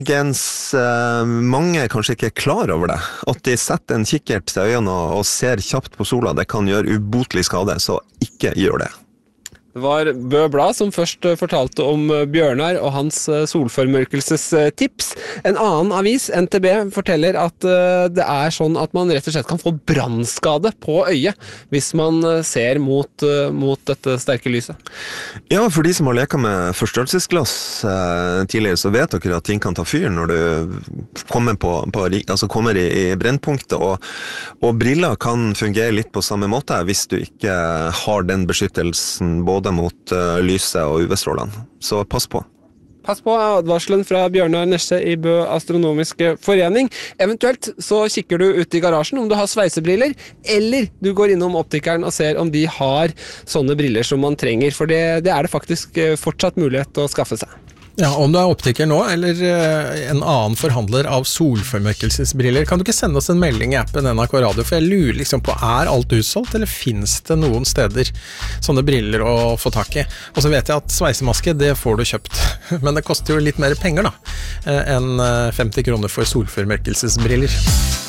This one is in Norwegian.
Mange kanskje ikke klar over det. At de setter en kikkert til øynene og ser kjapt på sola, det kan gjøre ubotelig skade, så ikke gjør det. Det var Bø Blad som først fortalte om Bjørnar og hans solformørkelsestips. En annen avis, NTB, forteller at det er sånn at man rett og slett kan få brannskade på øyet hvis man ser mot dette sterke lyset. Ja, for de som har leket med forstørrelsesglass tidligere, så vet dere at ting kan ta fyr når du kommer i brennpunktet, og briller kan fungere litt på samme måte hvis du ikke har den beskyttelsen både mot lyset og UV-strålene. Så pass på. Pass på advarselen fra Bjørnar Nesje i Bø Astronomiske Forening. Eventuelt så kikker du ut i garasjen om du har sveisebriller, eller du går innom optikeren og ser om de har sånne briller som man trenger, for det er det faktisk fortsatt mulighet å skaffe seg. Ja, om du er optiker nå, eller en annen forhandler av solformørkelsesbriller, kan du ikke sende oss en melding i appen NRK Radio, for jeg lurer liksom på, er alt utsolgt, eller finnes det noen steder sånne briller å få tak i? Og så vet jeg at sveisemaske, det får du kjøpt, men det koster jo litt mer penger da, enn 50 kroner for solformørkelsesbriller.